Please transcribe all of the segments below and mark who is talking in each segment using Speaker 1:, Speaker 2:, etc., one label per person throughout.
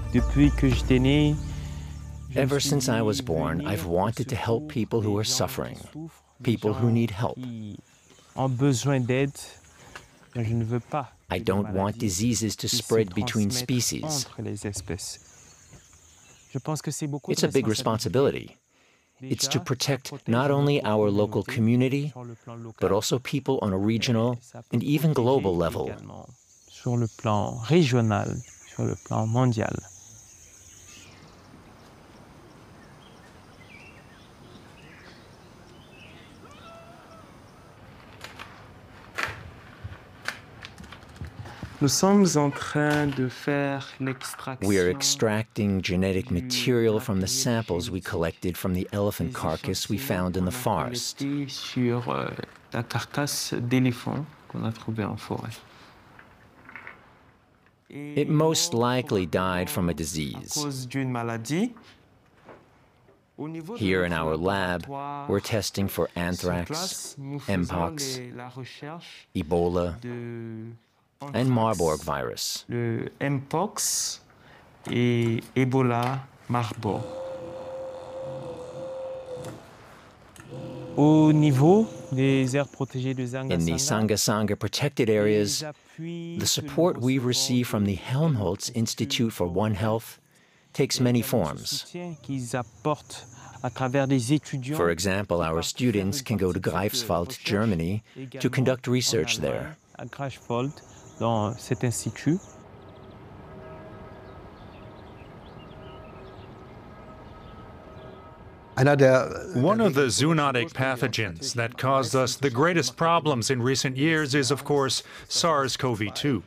Speaker 1: Depuis que j'étais né,
Speaker 2: Ever since I was born, I've wanted to help people who are suffering, people who need help.
Speaker 1: ont besoin d'aide. Je ne veux pas.
Speaker 2: I don't want diseases to spread between species. It's a big responsibility. It's to protect not only our local community, but also people on a regional and even global level.
Speaker 1: Sur le plan régional, sur le plan mondial. Nous sommes en train de faire l'extraction.
Speaker 2: We are extracting genetic material from the samples we collected from the elephant carcass we found in the forest.
Speaker 1: Sur la carcasse d'éléphant qu'on a trouvée en forêt.
Speaker 2: It most likely died from a
Speaker 1: À
Speaker 2: disease.
Speaker 1: cause d'une maladie.
Speaker 2: Here in our lab, we're testing for anthrax, Mpox, Ebola, and Marburg virus.
Speaker 1: Le Mpox et Ebola Marburg. Au niveau des aires protégées de
Speaker 2: In the Sanga-Sanga protected areas, the support we receive from the Helmholtz Institute for One Health takes many forms. For example, our students can go to Greifswald, Germany, to conduct research there.
Speaker 1: Dans cet institut.
Speaker 3: One of the zoonotic pathogens that caused us the greatest problems in recent years is, of course, SARS-CoV-2.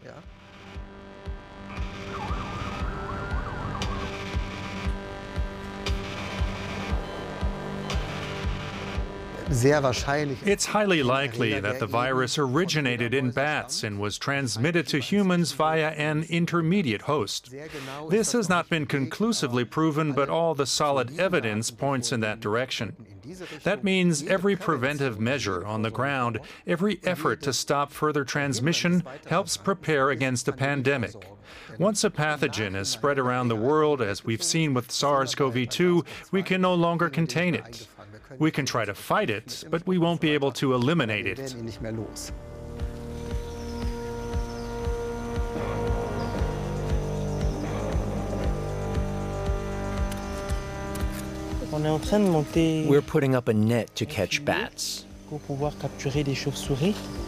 Speaker 3: It's highly likely that the virus originated in bats and was transmitted to humans via an intermediate host. This has not been conclusively proven, but all the solid evidence points in that direction. That means every preventive measure on the ground, every effort to stop further transmission helps prepare against a pandemic. Once a pathogen is spread around the world, as we've seen with SARS-CoV-2, we can no longer contain it. We can try to fight it, but we won't be able to eliminate it.
Speaker 2: We're putting up a net to catch bats.
Speaker 1: Pour pouvoir capturer des chauves-souris.